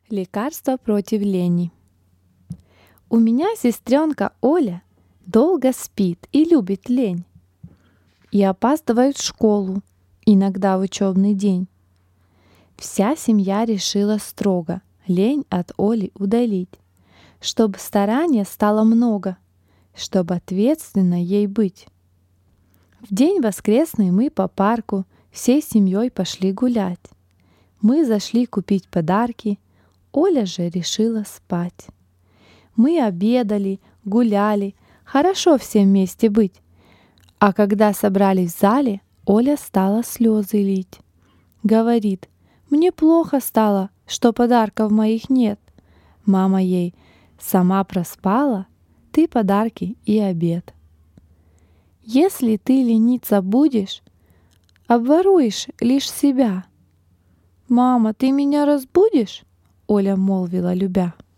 Лекарство против лени. У меня сестренка Оля долго спит и любит лень. И опаздывает в школу, иногда в учебный день. Вся семья решила строго лень от Оли удалить, чтобы старания стало много, чтобы ответственно ей быть. В день воскресный мы по парку всей семьей пошли гулять. Мы зашли купить подарки, Оля же решила спать. Мы обедали, гуляли, хорошо все вместе быть. А когда собрались в зале, Оля стала слезы лить. Говорит: «Мне плохо стало, что подарков моих нет». Мама ей: «Сама проспала, ты подарки и обед. Если ты лениться будешь, обворуешь лишь себя». «Мама, ты меня разбудишь?» Оля молвила, любя.